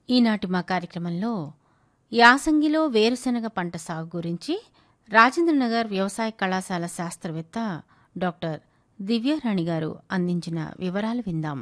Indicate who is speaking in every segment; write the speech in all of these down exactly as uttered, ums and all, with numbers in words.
Speaker 1: ఈనాటి మా కార్యక్రమంలో యాసంగిలో వేరుశెనగ పంట సాగు గురించి రాజేంద్రనగర్ వ్యవసాయ కళాశాల శాస్త్రవేత్త డాక్టర్ దివ్యారాణి గారు అందించిన వివరాలు విందాం.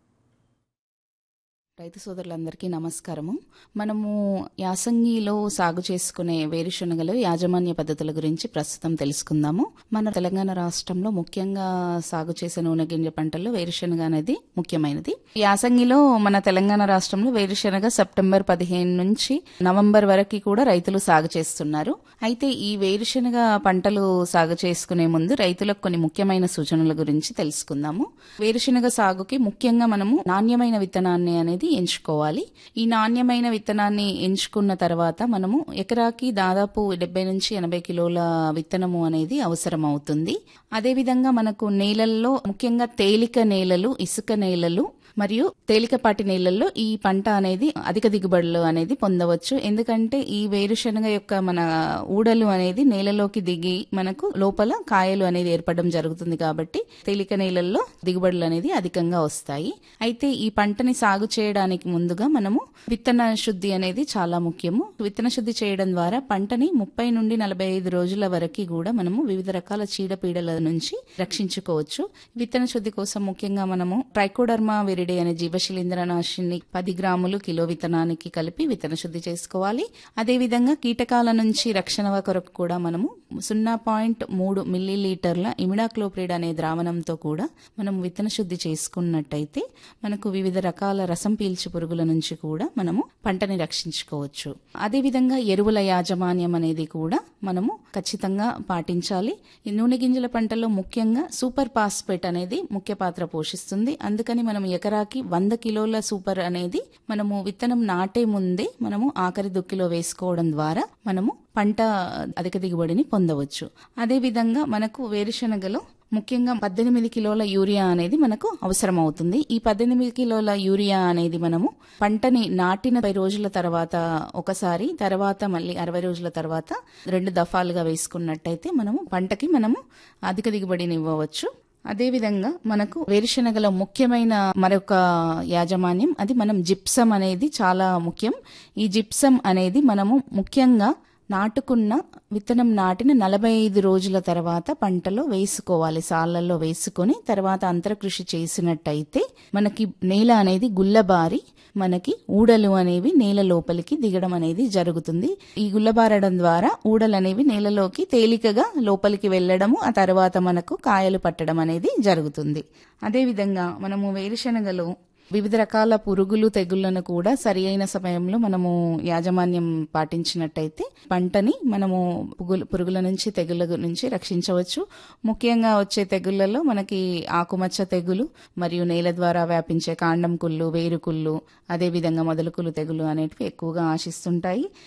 Speaker 2: రైతు సోదరులందరికీ నమస్కారము. మనము యాసంగిలో సాగు చేసుకునే వేరుశనగలు యాజమాన్య పద్ధతుల గురించి ప్రస్తుతం తెలుసుకుందాము. మన తెలంగాణ రాష్ట్రంలో ముఖ్యంగా సాగు చేసే నూనె గింజ పంటల్లో వేరుశనగ అనేది ముఖ్యమైనది. యాసంగిలో మన తెలంగాణ రాష్ట్రంలో వేరుశనగ సెప్టెంబర్ పదిహేను నుంచి నవంబర్ వరకు కూడా రైతులు సాగు చేస్తున్నారు. అయితే ఈ వేరుశనగ పంటలు సాగు చేసుకునే ముందు రైతులకు కొన్ని ముఖ్యమైన సూచనల గురించి తెలుసుకుందాము. వేరుశనగ సాగుకి ముఖ్యంగా మనము నాణ్యమైన విత్తనాన్ని అనేది ఎంచుకోవాలి. ఈ నాణ్యమైన విత్తనాన్ని ఎంచుకున్న తర్వాత మనము ఎకరాకి దాదాపు డెబ్బై నుంచి ఎనభై కిలోల విత్తనము అనేది అవసరం అవుతుంది. అదేవిధంగా మనకు నేలల్లో ముఖ్యంగా తేలిక నేలలు, ఇసుక నేలలు మరియు తేలికపాటి నేలల్లో ఈ పంట అనేది అధిక దిగుబడులు అనేది పొందవచ్చు. ఎందుకంటే ఈ వేరుశనగ యొక్క మన ఊడలు అనేది నేలలోకి దిగి మనకు లోపల కాయలు అనేది ఏర్పడడం జరుగుతుంది. కాబట్టి తేలిక నేలల్లో దిగుబడులు అనేది అధికంగా వస్తాయి. అయితే ఈ పంటని సాగు చేయడానికి ముందుగా మనము విత్తన శుద్ధి అనేది చాలా ముఖ్యము. విత్తన శుద్ధి చేయడం ద్వారా పంటని ముప్పై నుండి నలభై ఐదు రోజుల వరకు కూడా మనము వివిధ రకాల చీడపీడల నుంచి రక్షించుకోవచ్చు. విత్తన శుద్ధి కోసం ముఖ్యంగా మనము ట్రైకోడర్మా విరిడి అనే జీవశిలీంద్రనాశిని పది గ్రాములు కిలో విత్తనానికి కలిపి విత్తన శుద్ధి చేసుకోవాలి. అదేవిధంగా కీటకాల నుంచి రక్షణ కొరకు కూడా మనము సున్నా పాయింట్ మూడు మిల్లీ లీటర్ల ఇమిడాక్లోప్రిడ్ అనే ద్రావణంతో కూడా మనం విత్తన శుద్ధి చేసుకున్నట్టయితే మనకు వివిధ రకాల రసం పీల్చు పురుగుల నుంచి కూడా మనము పంటని రక్షించుకోవచ్చు. అదేవిధంగా ఎరువుల యాజమాన్యం అనేది కూడా మనము ఖచ్చితంగా పాటించాలి. ఈ నూనె గింజల పంటలో ముఖ్యంగా సూపర్ ఫాస్ఫేట్ అనేది ముఖ్య పాత్ర పోషిస్తుంది. అందుకని మనం ఎకరాకి వంద కిలోల సూపర్ అనేది మనము విత్తనం నాటే ముందే మనము ఆఖరి దుక్కిలో వేసుకోవడం ద్వారా మనము పంట అధిక దిగుబడిని పొందవచ్చు. అదేవిధంగా మనకు వేరుశనగలో ముఖ్యంగా పద్దెనిమిది కిలోల యూరియా అనేది మనకు అవసరం అవుతుంది. ఈ పద్దెనిమిది కిలోల యూరియా అనేది మనము పంటని నాటిన పది రోజుల తర్వాత ఒకసారి, తర్వాత మళ్ళీ అరవై రోజుల తర్వాత రెండు దఫాలుగా వేసుకున్నట్టయితే మనము పంటకి మనము అధిక దిగుబడిని ఇవ్వవచ్చు. అదేవిధంగా మనకు వేరుశనగలో ముఖ్యమైన మరొక యాజమాన్యం అది మనం జిప్సం అనేది చాలా ముఖ్యం. ఈ జిప్సం అనేది మనము ముఖ్యంగా నాటుకున్న విత్తనం నాటిన నలభై ఐదు రోజుల తర్వాత పంటలో వేసుకోవాలి. సాళ్లలో వేసుకొని తర్వాత అంతరకృషి చేసినట్టయితే మనకి నేల అనేది గుల్లబారి మనకి ఊడలు అనేవి నేల లోపలికి దిగడం అనేది జరుగుతుంది. ఈ గుల్లబారడం ద్వారా ఊడలు అనేవి నేలలోకి తేలికగా లోపలికి వెళ్లడము, ఆ తర్వాత మనకు కాయలు పట్టడం అనేది జరుగుతుంది. అదేవిధంగా మనము వేరుశనగలో వివిధ రకాల పురుగులు తెగుళ్లను కూడా సరి అయిన సమయంలో మనము యాజమాన్యం పాటించినట్టయితే పంటని మనము పురుగుల నుంచి తెగుళ్ల నుంచి రక్షించవచ్చు. ముఖ్యంగా వచ్చే తెగుళ్లలో మనకి ఆకుమచ్చ తెగులు మరియు నేల ద్వారా వ్యాపించే కాండం కుళ్ళు, వేరుకుళ్ళు, అదేవిధంగా మొదలుకులు తెగులు అనేటివి ఎక్కువగా ఆశిస్తుంటాయి.